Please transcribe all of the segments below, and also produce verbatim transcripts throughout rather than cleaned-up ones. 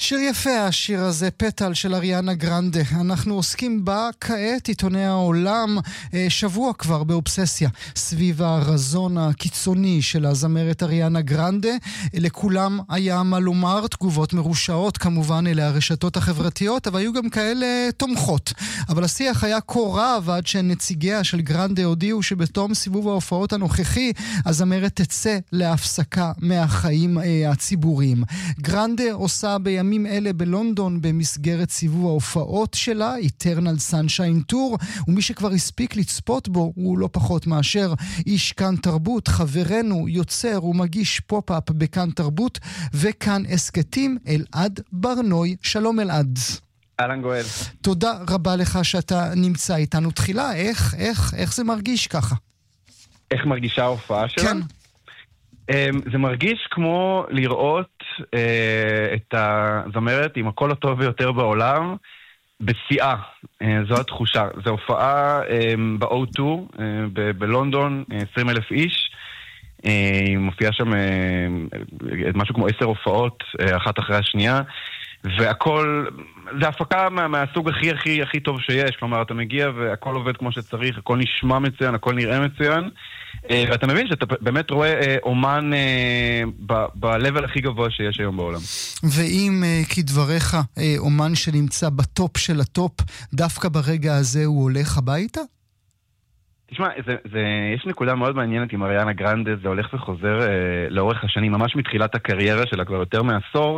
שיר יפה השיר הזה, פטל של אריאנה גרנדה. אנחנו עוסקים בה כעת, עיתוני העולם, שבוע כבר באובססיה סביב הרזון הקיצוני של הזמרת אריאנה גרנדה. לכולם היה מה לומר, תגובות מרושעות כמובן אלה הרשתות החברתיות, אבל היו גם כאלה תומכות. אבל השיח היה כה רב עד שנציגיה של גרנדה הודיעו שבתום סיבוב ההופעות הנוכחי הזמרת תצא להפסקה מהחיים הציבוריים. גרנדה עושה בימים אלה בלונדון במסגרת סיבוב ההופעות שלה, Eternal Sunshine Tour, ומי שכבר הספיק לצפות בו הוא לא פחות מאשר איש כאן תרבות, חברנו, יוצר ומגיש פופ-אפ בכאן תרבות וכאן הסקטים, אלעד ברנוי. שלום אלעד. אהלן גואל. תודה רבה לך שאתה נמצא איתנו. תחילה, איך, איך, איך זה מרגיש ככה? איך מרגישה ההופעה שלה? כן. זה מרגיש כמו לראות את הזמרת עם הקול הטוב ביותר בעולם בשיאה. זו התחושה. זו הופעה ב-או טו בלונדון, עשרים אלף איש. היא מופיעה שם משהו כמו עשר הופעות, אחת אחרי השנייה. והכל, זה הפקה מה, מהסוג הכי הכי הכי טוב שיש. כלומר, אתה מגיע והכל עובד כמו שצריך, הכל נשמע מצוין, הכל נראה מצוין. ואתה מבין שאתה באמת רואה אומן ב-level הכי גבוה שיש היום בעולם. ואם כדבריך אומן שנמצא בטופ של הטופ, דווקא ברגע הזה הוא הולך הביתה? תשמע, זה, זה, יש נקודה מאוד מעניינת עם אריאנה גרנדה, זה הולך וחוזר לאורך השנים, ממש מתחילת הקריירה שלה כבר יותר מעשור.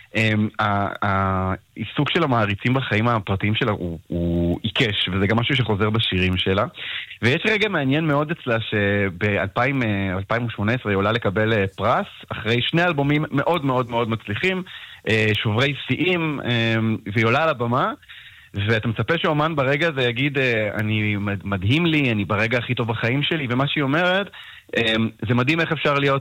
העיסוק של המעריצים בחיים הפרטיים שלה הוא, הוא עיקש, וזה גם משהו שחוזר בשירים שלה. ויש רגע מעניין מאוד אצלה שב-אלפיים ושמונה עשרה היא עולה לקבל פרס, אחרי שני אלבומים מאוד מאוד מאוד מצליחים, שוברי שיאים, והיא עולה על הבמה, ואתה מצפה שאומן ברגע הזה יגיד, אני מדהים לי, אני ברגע הכי טוב בחיים שלי, ומה שהיא אומרת, זה מדהים איך אפשר להיות